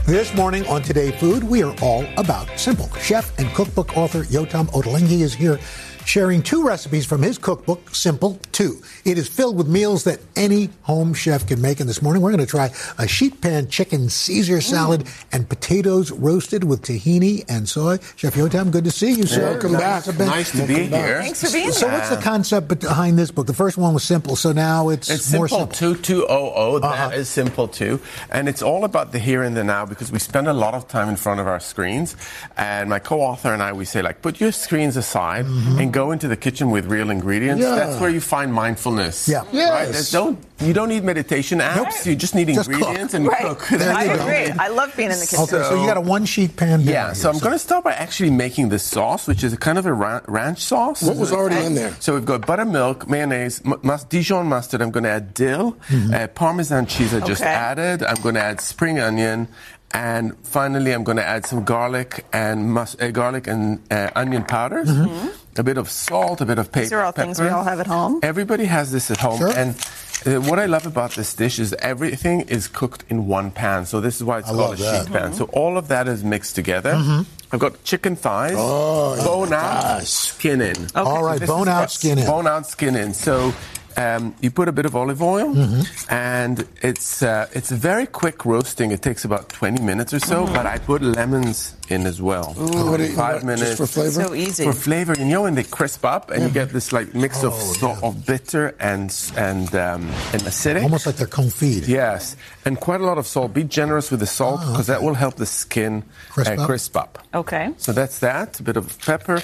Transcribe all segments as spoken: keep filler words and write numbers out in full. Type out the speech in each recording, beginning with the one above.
This morning on Today Food, we are all about simple. Chef and cookbook author Yotam Ottolenghi is here sharing two recipes from his cookbook, Simple two. It is filled with meals that any home chef can make. And this morning, we're going to try a sheet pan chicken Caesar salad mm. and potatoes roasted with tahini and soy. Chef Yotam, good to see you, sir. Welcome back. Nice to be here. Thanks for being here. So what's the concept behind this book? The first one was simple, so now it's, it's more simple. simple. two two hundred, that uh-huh. is Simple two. And it's all about the here and the now because we spend a lot of time in front of our screens. And my co-author and I, we say, like, put your screens aside mm-hmm. and go into the kitchen with real ingredients. Yeah. That's where you find mindfulness. Yeah. Yes. Right? There's don't, you don't need meditation apps. Nope. You just need just ingredients cook. and right. cook. There I you agree. I love being in the kitchen. Okay, so, so you got a one-sheet pan. Yeah, so I'm going to start by actually making this sauce, which is a kind of a ra- ranch sauce. What was already in there? So we've got buttermilk, mayonnaise, m- mus- Dijon mustard. I'm going to add dill, mm-hmm. uh, Parmesan cheese I just okay. added. I'm going to add spring onion. And finally, I'm going to add some garlic and mus- uh, garlic and uh, onion powder, mm-hmm. a bit of salt, a bit of pa- These are all pepper. things we all have at home. Everybody has this at home. Sure. And uh, what I love about this dish is everything is cooked in one pan. So this is why it's I called a that. sheet pan. Mm-hmm. So all of that is mixed together. Mm-hmm. I've got chicken thighs, oh, bone out, gosh. skin in. Okay. All right, So bone out, skin in. Bone out, skin in. So um, you put a bit of olive oil, mm-hmm. and it's uh, it's very quick roasting. It takes about twenty minutes or so, mm-hmm. but I put lemons in as well. Ooh, what do you, Five what, minutes. Just for flavor? So easy. For flavor, you know, when they crisp up and yeah. you get this like mix oh, of salt, yeah. of bitter and and um, and acidic. Almost like they're confit. Yes, and quite a lot of salt. Be generous with the salt because oh, okay. that will help the skin crisp, uh, up. crisp up. Okay. So that's that. A bit of pepper.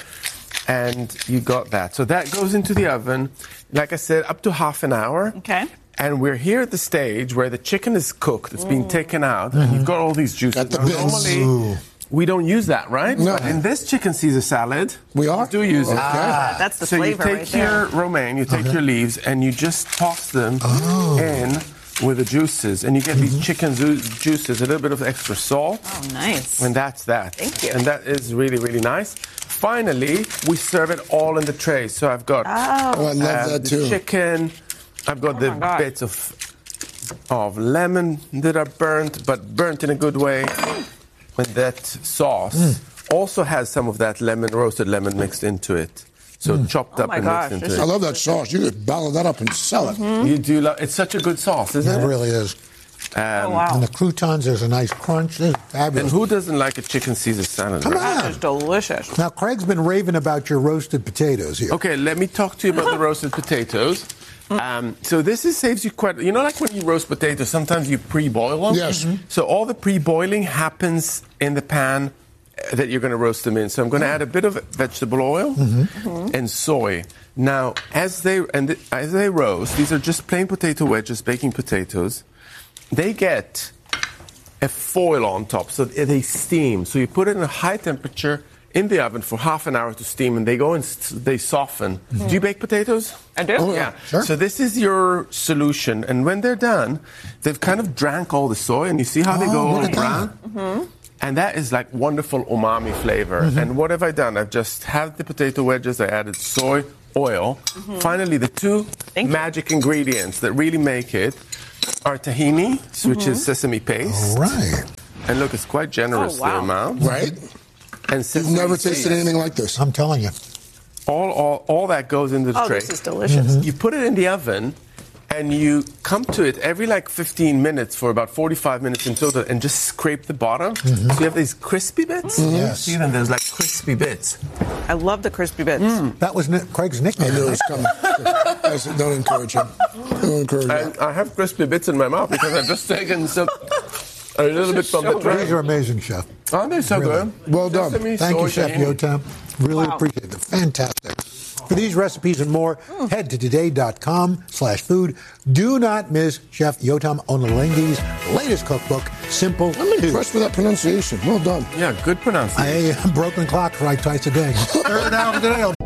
And you got that. So that goes into the oven, like I said, up to half an hour. Okay. And we're here at the stage where the chicken is cooked. It's being taken out. Mm-hmm. And you've got all these juices. Got the Now, bits. normally, Ooh. we don't use that, right? No. But in this chicken Caesar salad, We are? we do use it. Okay. Ah, that's the so flavor you take right your there. romaine, you take Okay. your leaves, and you just toss them Oh. in with the juices. And you get these chicken ju- juices, a little bit of extra salt. Oh, nice. And that's that. Thank you. And that is really, really nice. Finally, we serve it all in the tray. So I've got Oh. Oh, I love uh, that the too. chicken. I've got Oh the my God. bits of of lemon that are burnt, but burnt in a good way. And that sauce Mm. also has some of that lemon, roasted lemon mixed into it. So Mm. chopped Oh up my and gosh, mixed this into I it. love that sauce. You could bottle that up and sell it. Mm-hmm. You do love. It's such a good sauce, isn't It it? really is. Um, Oh, wow. And the croutons, there's a nice crunch. It's And fabulous. who doesn't like a chicken Caesar salad? Come right? on. That is delicious. Now, Craig's been raving about your roasted potatoes here. Okay, let me talk to you about the roasted potatoes. Um, so this is, saves you quite, you know, like when you roast potatoes, sometimes you pre-boil them. Yes. Mhm. So all the pre-boiling happens in the pan uh, that you're going to roast them in. So I'm going to add a bit of vegetable oil and soy. Now, as they and th- as they roast, these are just plain potato wedges, baking potatoes. They get a foil on top, so they steam. So you put it in a high temperature in the oven for half an hour to steam, and they go and s- they soften. Mm-hmm. Do you bake potatoes? I do. Oh, Yeah. Sure. So this is your solution, and when they're done, they've kind of drank all the soy, and you see how they Oh, go look all at that. brown. Mm-hmm. And that is like wonderful umami flavor. Mm-hmm. And what have I done? I've just had the potato wedges. I added soy, oil. Finally, the two Thank you. magic ingredients that really make it are tahini, which is sesame paste. All right. And look, it's quite generous, Oh, wow. the amount. Right? And You've sesame never seeds. tasted anything like this. I'm telling you. All, all, all that goes into the Oh, tray. this is delicious. You put it in the oven, and you come to it every like fifteen minutes for about forty-five minutes in total, and just scrape the bottom. So you have these crispy bits. Yes. See them? There's like crispy bits. I love the crispy bits. That was Nick, Craig's I nickname. knew it was coming. I said, don't encourage him. Don't encourage him. And I have crispy bits in my mouth because I've just taken some, a little bit from the These tray. are amazing, Chef. Aren't they so Really. good? Well done. Sesame, Thank you, soy, Chef tahini. Yotam. Really Wow. appreciate it. Fantastic. For these recipes and more, head to today.com slash food. Do not miss Chef Yotam Ottolenghi's latest cookbook, Simple I'm two. impressed with that pronunciation. Well done. Yeah, good pronunciation. I broken clock right twice a day. Third hour today.